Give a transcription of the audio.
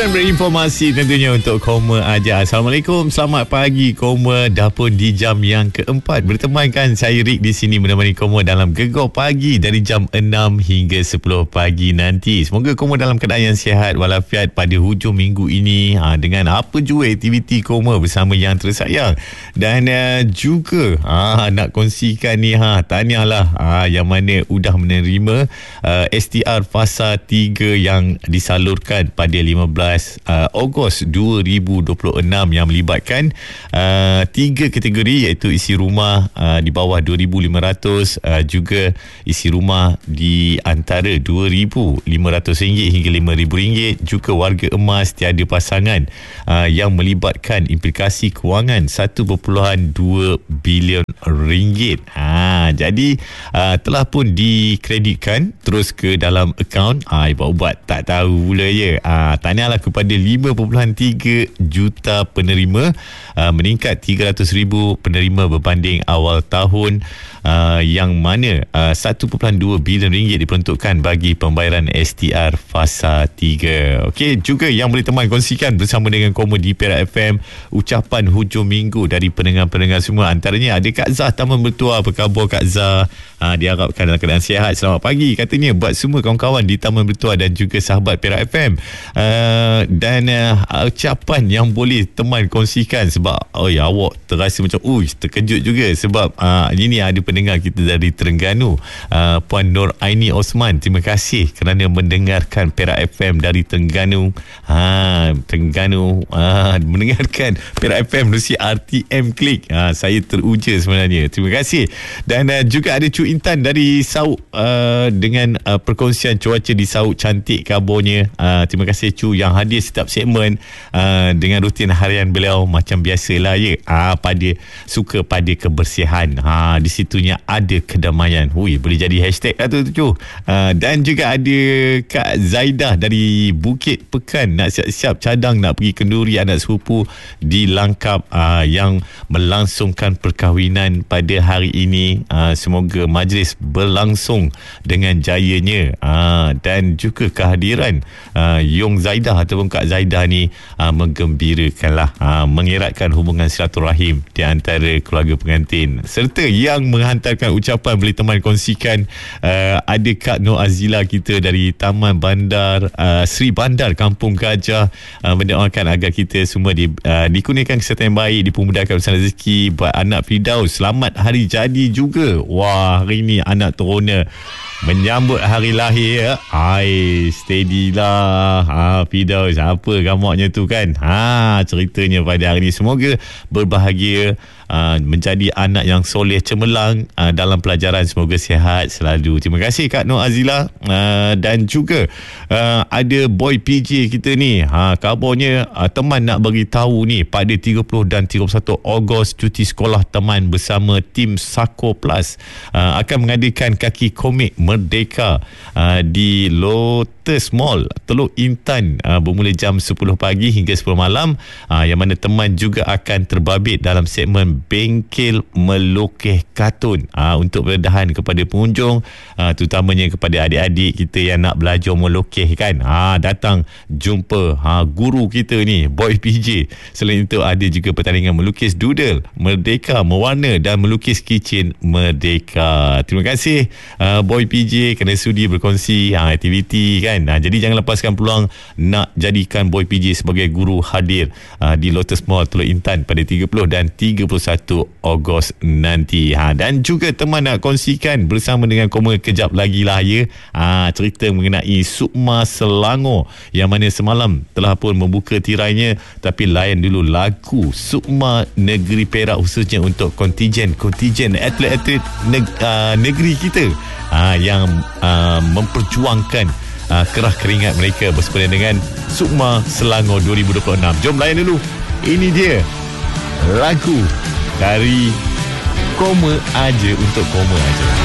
Dan berinformasi tentunya untuk Koma Aja. Assalamualaikum, selamat pagi Koma. Dah pun di jam yang keempat. Bertemankan saya Rick di sini menemani Koma dalam Gegar Pagi dari jam 6 hingga 10 pagi nanti. Semoga Koma dalam keadaan yang sihat walafiat pada hujung minggu ini, dengan apa jua aktiviti Koma bersama yang tersayang. Dan juga nak kongsikan ni, tahniahlah yang mana sudah menerima STR Fasa 3 yang disalurkan pada 15 Ogos 2026 yang melibatkan 3 kategori, iaitu isi rumah di bawah 2,500, juga isi rumah di antara RM2,500 hingga RM5,000, juga warga emas tiada pasangan yang melibatkan implikasi kewangan RM1.2 bilion. Jadi telah pun dikreditkan terus ke dalam akaun. Ubat tak tahu pula ya. Tahniahlah kepada 5.3 juta penerima, meningkat 300,000 penerima berbanding awal tahun, yang mana RM1.2 bilion diperuntukkan bagi pembayaran STR Fasa 3. Okey, juga yang boleh teman kongsikan bersama dengan Koma di Perak FM ucapan hujung minggu dari pendengar-pendengar semua. Antaranya ada Kak Zah Taman Bertuah. Apa khabar Kak Zah? Diharapkan dalam keadaan sihat. Selamat pagi katanya buat semua kawan-kawan di Taman Bertuah dan juga sahabat Perak FM. Dan ucapan yang boleh teman kongsikan, sebab awak terasa macam terkejut juga sebab ini ada pendengar kita dari Terengganu, Puan Nur Aini Osman. Terima kasih kerana mendengarkan Perak FM dari Terengganu. Mendengarkan Perak FM melalui RTM Klik. Saya teruja sebenarnya. Terima kasih. Dan juga ada Cu Intan dari Sauk, dengan perkongsian cuaca di Sauk cantik kabarnya. Terima kasih Cu yang hadir setiap segmen dengan rutin harian beliau macam biasalah ya. Suka pada kebersihan. Di situnya ada kedamaian. Boleh jadi hashtag lah tu Cu. Dan juga ada Kak Zaidah dari Bukit Pekan, nak siap-siap cadang nak pergi kenduri anak sepupu di Langkap, yang melangsungkan perkahwinan pada hari ini. Semoga majlis berlangsung dengan jayanya, dan juga kehadiran Yung Zaidah ataupun Kak Zaidah ni menggembirakanlah, mengeratkan hubungan silaturahim di antara keluarga pengantin. Serta yang menghantarkan ucapan boleh teman kongsikan, ada Kak Nur Azila kita dari Taman Bandar Sri Bandar Kampung Gajah, mendoakan agar kita semua dikurniakan kesihatan yang baik, dipermudahkan urusan rezeki buat anak Firdaus. Selamat hari jadi juga. Hari ni anak terona menyambut hari lahir. Steady lah Firdaus, apa gamaknya tu kan. Ceritanya pada hari ni semoga berbahagia, menjadi anak yang soleh cemerlang dalam pelajaran. Semoga sihat selalu. Terima kasih Kak Nur Azila. Dan juga ada Boy PJ kita ni, kabarnya teman nak bagi tahu ni, pada 30 dan 31 Ogos cuti sekolah teman bersama tim Sako Plus akan mengadakan kaki komik Merdeka di Lotus Mall Teluk Intan, bermula jam 10 pagi hingga 10 malam, yang mana teman juga akan terbabit dalam segmen Bengkel Melukis Kartun, untuk perledahan kepada pengunjung, terutamanya kepada adik-adik kita yang nak belajar melukis kan. Datang jumpa guru kita ni, Boy PJ. Selain itu ada juga pertandingan melukis doodle Merdeka, mewarna dan melukis kitchen Merdeka. Terima kasih Boy PJ kerana sudi berkongsi aktiviti kan. Jadi jangan lepaskan peluang nak jadikan Boy PJ sebagai guru hadir di Lotus Mall Teluk Intan pada 30 dan 31 Ogos nanti. Dan juga teman nak kongsikan bersama dengan Koma kejap lagi lah ya, cerita mengenai Sukma Selangor yang mana semalam telah pun membuka tirainya. Tapi layan dulu lagu Sukma Negeri Perak, khususnya untuk kontingen atlet-atlet negeri kita yang memperjuangkan kerah keringat mereka bersempena dengan Sukma Selangor 2026. Jom layan dulu. Ini dia lagu dari Koma Aja untuk Koma Aja.